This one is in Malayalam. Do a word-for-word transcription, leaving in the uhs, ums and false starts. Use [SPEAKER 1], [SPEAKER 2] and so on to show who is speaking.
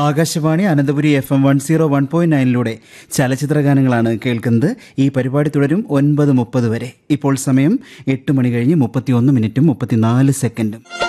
[SPEAKER 1] Akashvani Ananthapuri F M one zero one point നയനിലൂടെ ചലച്ചിത്ര ഗാനങ്ങളാണ് കേൾക്കുന്നത്. ഈ പരിപാടി തുടരും ഒൻപത് മുപ്പത് വരെ. ഇപ്പോൾ സമയം എട്ട് മണി കഴിഞ്ഞ് മുപ്പത്തി ഒന്ന് മിനിറ്റും മുപ്പത്തിനാല് സെക്കൻഡും.